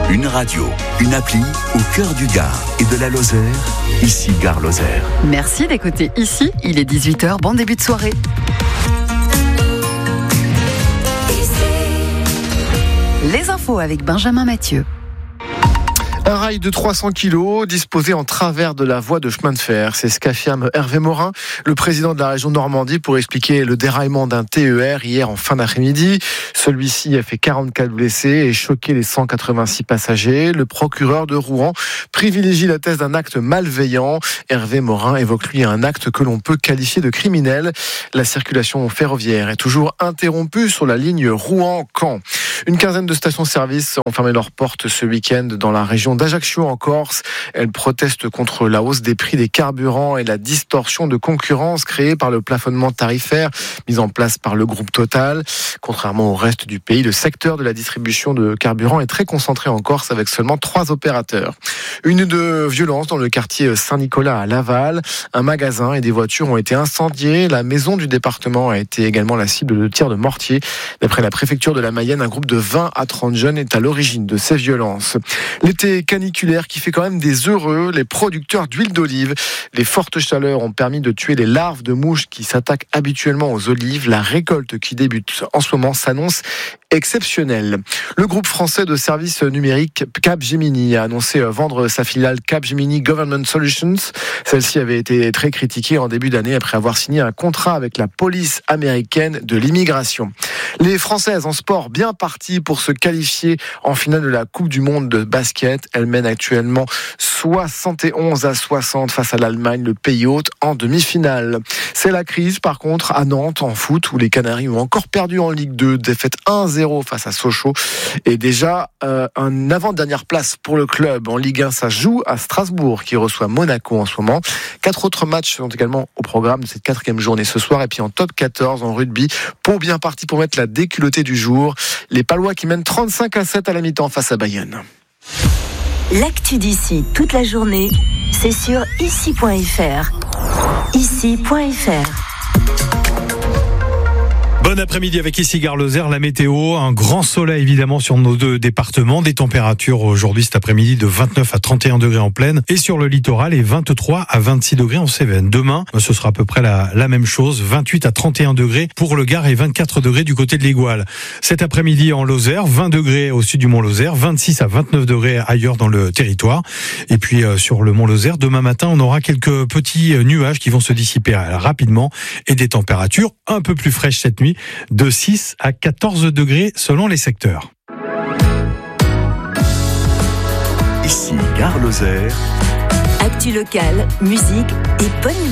Une radio, une appli au cœur du Gard et de la Lozère, ici Gare Lozère. Merci d'écouter ici, il est 18h, bon début de soirée. Les infos avec Benjamin Mathieu. Un rail de 300 kilos disposé en travers de la voie de chemin de fer. C'est ce qu'affirme Hervé Morin, le président de la région Normandie, pour expliquer le déraillement d'un TER hier en fin d'après-midi. Celui-ci a fait 44 blessés et choqué les 186 passagers. Le procureur de Rouen privilégie la thèse d'un acte malveillant. Hervé Morin évoque lui un acte que l'on peut qualifier de criminel. La circulation ferroviaire est toujours interrompue sur la ligne Rouen-Caen. Une quinzaine de stations-service ont fermé leurs portes ce week-end dans la région d'Ajaccio en Corse. Elles protestent contre la hausse des prix des carburants et la distorsion de concurrence créée par le plafonnement tarifaire mis en place par le groupe Total. Contrairement au reste du pays, le secteur de la distribution de carburant est très concentré en Corse avec seulement 3 opérateurs. Une de violence dans le quartier Saint-Nicolas à Laval. Un magasin et des voitures ont été incendiés. La maison du département a été également la cible de tirs de mortier. D'après la préfecture de la Mayenne, un groupe de 20 à 30 jeunes est à l'origine de ces violences. L'été caniculaire qui fait quand même des heureux les producteurs d'huile d'olive. Les fortes chaleurs ont permis de tuer les larves de mouches qui s'attaquent habituellement aux olives. La récolte qui débute en ce moment s'annonce exceptionnelle. Le groupe français de services numériques Capgemini a annoncé vendre sa filiale Capgemini Government Solutions. Celle-ci avait été très critiquée en début d'année après avoir signé un contrat avec la police américaine de l'immigration. Les Françaises en sport bien parties pour se qualifier en finale de la Coupe du Monde de basket. Elles mènent actuellement 71-60 face à l'Allemagne, le pays hôte, en demi-finale. C'est la crise par contre à Nantes en foot où les Canaries ont encore perdu en Ligue 2, défaite 1-0 face à Sochaux. Et déjà un avant-dernière place pour le club. En Ligue 1, ça joue à Strasbourg qui reçoit Monaco en ce moment. 4 autres matchs sont également au programme de cette 4e journée ce soir. Et puis en top 14 en rugby, Pau bien parti pour mettre la déculottée du jour. Les Palois qui mènent 35-7 à la mi-temps face à Bayonne. L'actu d'ici toute la journée, c'est sur ici.fr. Ici.fr. Bon après-midi avec ici Gare Lozère, la météo, un grand soleil évidemment sur nos 2 départements, des températures aujourd'hui cet après-midi de 29 à 31 degrés en plaine et sur le littoral et 23 à 26 degrés en Cévennes. Demain, ce sera à peu près la même chose, 28 à 31 degrés pour le Gard et 24 degrés du côté de l'Égoile. Cet après-midi en Lozère, 20 degrés au sud du Mont Lozère, 26 à 29 degrés ailleurs dans le territoire. Et puis sur le Mont Lozère, demain matin, on aura quelques petits nuages qui vont se dissiper rapidement et des températures un peu plus fraîches cette nuit, de 6 à 14 degrés selon les secteurs. Ici Gare Lozère. Actu locale, musique et bonne